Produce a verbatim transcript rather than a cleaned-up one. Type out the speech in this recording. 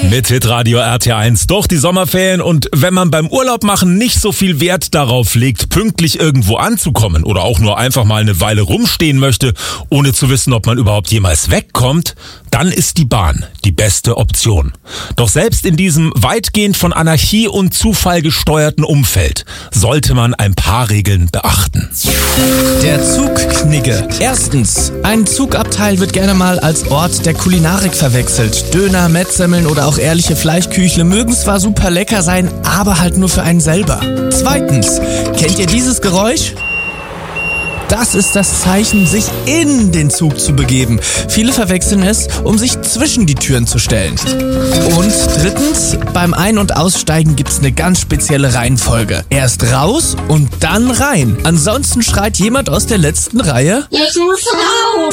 Mit Hitradio R T eins durch die Sommerferien, und wenn man beim Urlaub machen nicht so viel Wert darauf legt, pünktlich irgendwo anzukommen oder auch nur einfach mal eine Weile rumstehen möchte, ohne zu wissen, ob man überhaupt jemals wegkommt, dann ist die Bahn die beste Option. Doch selbst in diesem weitgehend von Anarchie und Zufall gesteuerten Umfeld sollte man ein paar Regeln beachten. Der Zugknigge. Erstens, ein Zugabteil wird gerne mal als Ort der Kulinarik verwechselt. Döner, Mettsemmeln oder auch ehrliche Fleischküchle mögen zwar super lecker sein, aber halt nur für einen selber. Zweitens, kennt ihr dieses Geräusch? Das ist das Zeichen, sich in den Zug zu begeben. Viele verwechseln es, um sich zwischen die Türen zu stellen. Und drittens, beim Ein- und Aussteigen gibt's eine ganz spezielle Reihenfolge. Erst raus und dann rein. Ansonsten schreit jemand aus der letzten Reihe: Ich muss raus!